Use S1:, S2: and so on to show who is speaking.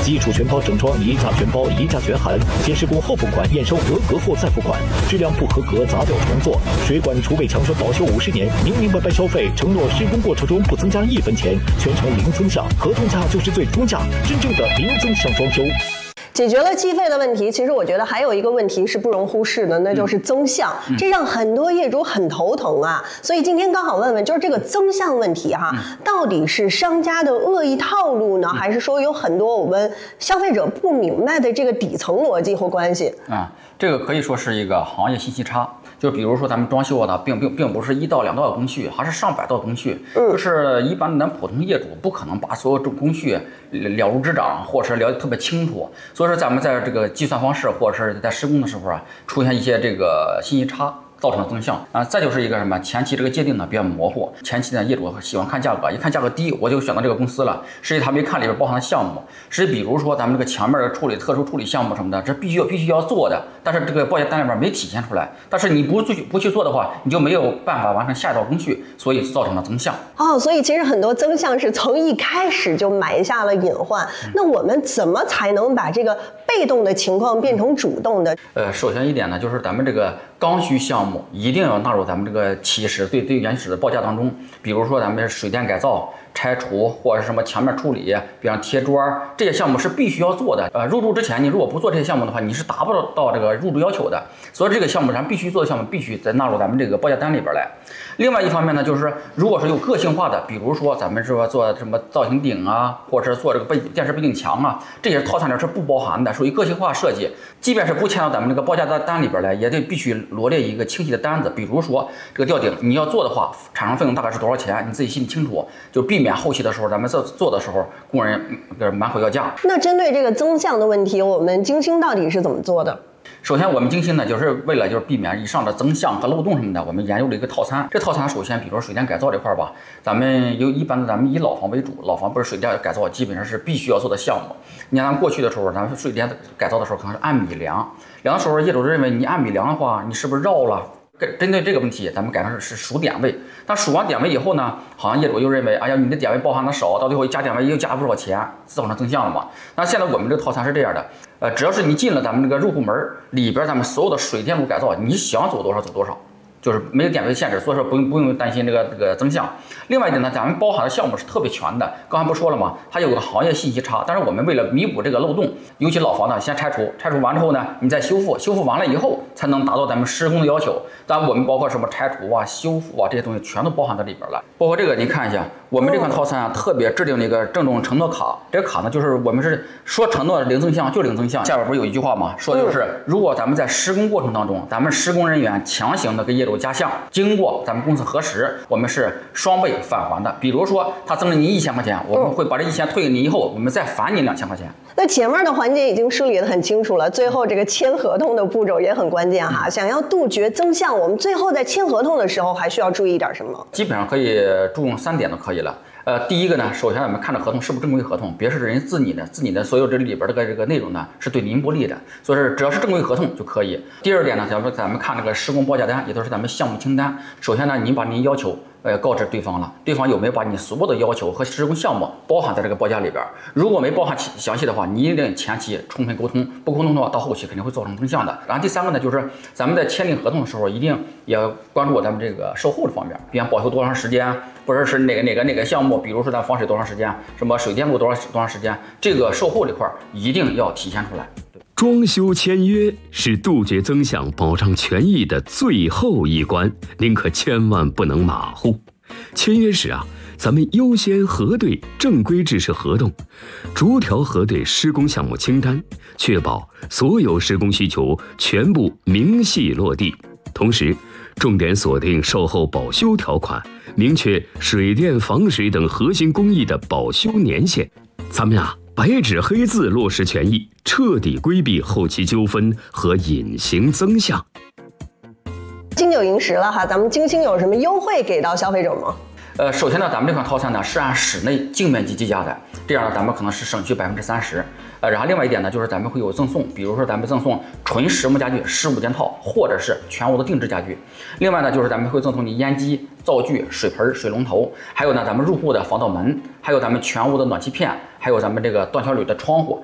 S1: 基础全包整装一价全包一价全含，先施工后付款，验收合格后再付款，质量不合格砸掉重做。水管储备强栓保修50年，明明白白消费，承诺施工过程中不增加1分钱，全程零增项，合同价就是最终价，真正的零增项装修。
S2: 解决了计费的问题，其实我觉得还有一个问题是不容忽视的，那就是增项，这让很多业主很头疼啊。所以今天刚好问问，就是这个增项问题哈，到底是商家的恶意套路呢，还是说有很多我们消费者不明白的这个底层逻辑或关系？
S3: 这个可以说是一个行业信息差。就比如说咱们装修的并不是1到2道工序，还是上百道工序。就是一般咱普通业主不可能把所有这工序了如指掌，或者是了解特别清楚。所以说咱们在这个计算方式或者是在施工的时候啊，出现一些这个信息差，造成了增项啊。再就是一个什么，前期这个界定呢比较模糊，前期呢业主喜欢看价格，一看价格低我就选择这个公司了，实际他没看里边包含的项目。实际比如说咱们这个墙面的处理特殊处理项目什么的，这必须要做的，但是这个报价单里边没体现出来。但是你不去做的话，你就没有办法完成下一道工序，所以造成了增项。
S2: 所以其实很多增项是从一开始就埋下了隐患。那我们怎么才能把这个被动的情况变成主动的？
S3: 首先一点呢，就是咱们这个刚需项目一定要纳入咱们这个起始最原始的报价当中。比如说咱们水电改造、拆除或者是什么墙面处理，比方贴砖，这些项目是必须要做的。入住之前你如果不做这些项目的话，你是达不到这个入住要求的。所以这个项目咱必须做的项目必须再纳入咱们这个报价单里边来。另外一方面呢，就是如果是有个性化的，比如说咱们是说做什么造型顶啊，或者是做这个电视背景墙啊，这些套餐里是不包含的，属于个性化设计。即便是不签到咱们这个报价单里边来，也得必须罗列一个清晰的单子。比如说这个吊顶你要做的话，产生费用大概是多少钱，你自己心里清楚，就避免后期的时候咱们做的时候工人满口要价。那
S2: 针对这个增项的问题，我们京星到底是怎么做的？
S3: 首先我们京星呢，就是为了避免以上的增项和漏洞什么的，我们研究了一个套餐。这套餐首先比如说水电改造这块吧，咱们以老房为主，老房不是水电改造基本上是必须要做的项目。你看咱们过去的时候，咱们水电改造的时候可能是按米量的时候，业主认为你按米量的话，你是不是绕了？针对这个问题，咱们改成是数点位。但数完点位以后呢，好像业主又认为，哎呀，你的点位包含的少，到最后加点位又加不少钱，造成增项了嘛。那现在我们这个套餐是这样的，只要是你进了咱们这个入户门里边，咱们所有的水电路改造，你想走多少走多少。就是没有点位限制，所以说不用担心这个增项。另外一点呢，咱们包含的项目是特别全的，刚才不说了吗？它有个行业信息差，但是我们为了弥补这个漏洞，尤其老房呢，先拆除完之后呢，你再修复完了以后，才能达到咱们施工的要求。当然我们包括什么拆除啊、修复啊这些东西全都包含在里边了。包括这个，您看一下，我们这款套餐啊，特别制定了一个郑重承诺卡。这个卡呢，就是我们是说承诺零增项就零增项。下边不是有一句话吗？说的就是如果咱们在施工过程当中，咱们施工人员强行的给业主加项，经过咱们公司核实，我们是双倍返还的。比如说他增了你1000块钱，我们会把这1000退给你以后，我们再返你2000块钱。
S2: 那前面的环节已经梳理得很清楚了，最后这个签合同的步骤也很关键哈。想要杜绝增项，我们最后在签合同的时候还需要注意点什么？
S3: 基本上可以注重3点就可以了。第一个呢，首先我们看这合同是不是正规合同，别是人自拟的所有这里边这个内容呢是对您不利的，所以是只要是正规合同就可以。第二点呢，咱们看这个施工报价单，也就是咱们项目清单。首先呢，您把您要求告知对方了，对方有没有把你所有的要求和施工项目包含在这个报价里边？如果没包含详细的话，你一定前期充分沟通，不沟通的话，到后期肯定会造成增项的。然后第三个呢，就是咱们在签订合同的时候，一定也要关注咱们这个售后的方面，比方保修多长时间，或者是哪个项目，比如说咱防水多长时间，什么水电路多长时间，这个售后这块一定要体现出来。
S4: 装修签约是杜绝增项、保障权益的最后一关，您可千万不能马虎。签约时咱们优先核对正规制式合同，逐条核对施工项目清单，确保所有施工需求全部明细落地。同时，重点锁定售后保修条款，明确水电、防水等核心工艺的保修年限。咱们白纸黑字落实权益，彻底规避后期纠纷和隐形增项。
S2: 金九银十了哈，咱们京星有什么优惠给到消费者吗？
S3: 首先呢，咱们这款套餐呢是按室内净面积计价的，这样呢咱们可能是省去30%。然后另外一点呢，就是咱们会有赠送，比如说咱们赠送纯实木家具15件套，或者是全屋的定制家具。另外呢，就是咱们会赠送你烟机、灶具、水盆、水龙头，还有呢咱们入户的防盗门，还有咱们全屋的暖气片，还有咱们这个断桥铝的窗户。